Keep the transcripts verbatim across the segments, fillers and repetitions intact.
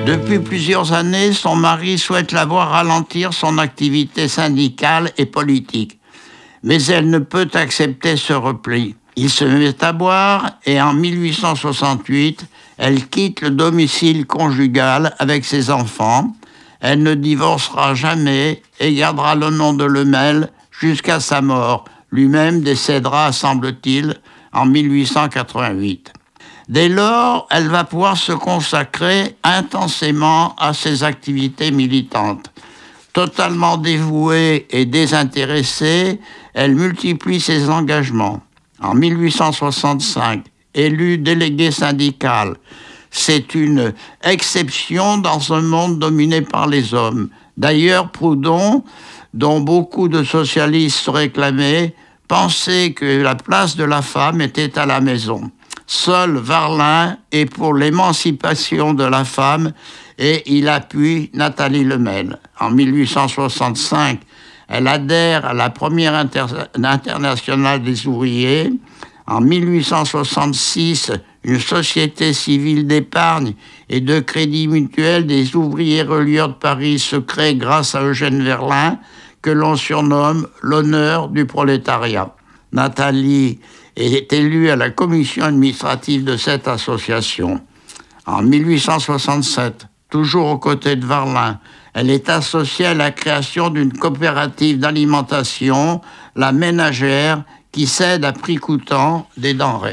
Depuis plusieurs années, son mari souhaite la voir ralentir son activité syndicale et politique. Mais elle ne peut accepter ce repli. Il se met à boire et en mille huit cent soixante-huit, elle quitte le domicile conjugal avec ses enfants. Elle ne divorcera jamais et gardera le nom de Lemel jusqu'à sa mort. Lui-même décédera, semble-t-il, en mille huit cent quatre-vingt-huit. Dès lors, elle va pouvoir se consacrer intensément à ses activités militantes. Totalement dévouée et désintéressée, elle multiplie ses engagements. En mille huit cent soixante-cinq, élue déléguée syndicale, c'est une exception dans un monde dominé par les hommes. D'ailleurs, Proudhon, dont beaucoup de socialistes se réclamaient, pensait que la place de la femme était à la maison. Seul Varlin est pour l'émancipation de la femme et il appuie Nathalie Lemel. En mille huit cent soixante-cinq, elle adhère à la première inter- internationale des ouvriers. En mille huit cent soixante-six, une société civile d'épargne et de crédit mutuel des ouvriers relieurs de Paris se crée grâce à Eugène Verlin, que l'on surnomme l'honneur du prolétariat. Nathalie est élue à la commission administrative de cette association. En mille huit cent soixante-sept, toujours aux côtés de Varlin, elle est associée à la création d'une coopérative d'alimentation, la Ménagère, qui cède à prix coûtant des denrées.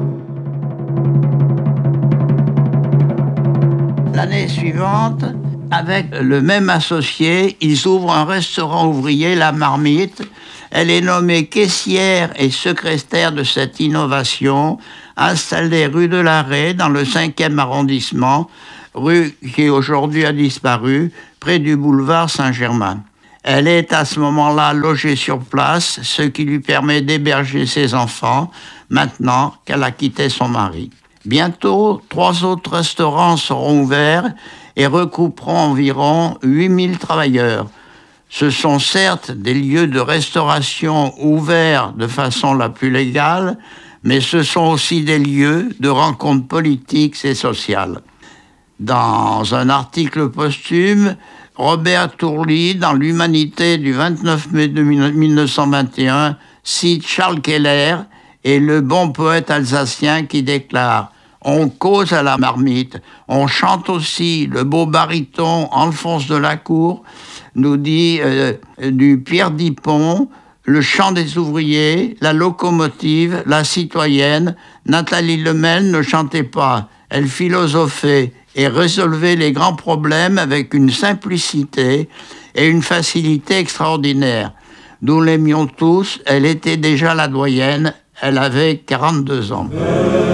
L'année suivante, avec le même associé, ils ouvrent un restaurant ouvrier, La Marmite. Elle est nommée caissière et secrétaire de cette innovation, installée rue de l'Arrêt, dans le cinquième arrondissement, rue qui aujourd'hui a disparu, près du boulevard Saint-Germain. Elle est à ce moment-là logée sur place, ce qui lui permet d'héberger ses enfants, maintenant qu'elle a quitté son mari. Bientôt, trois autres restaurants seront ouverts et recouperont environ huit mille travailleurs. Ce sont certes des lieux de restauration ouverts de façon la plus légale, mais ce sont aussi des lieux de rencontres politiques et sociales. Dans un article posthume, Robert Tourly, dans l'Humanité du vingt-neuf mai mille neuf cent vingt et un, cite Charles Keller et le bon poète alsacien qui déclare « On cause à la marmite, on chante aussi le beau baryton Alphonse de la Cour, nous dit euh, du Pierre Dipon, le chant des ouvriers, la locomotive, la citoyenne. Nathalie Lemel ne chantait pas, elle philosophait et résolvait les grands problèmes avec une simplicité et une facilité extraordinaires. Nous l'aimions tous, elle était déjà la doyenne, elle avait quarante-deux ans.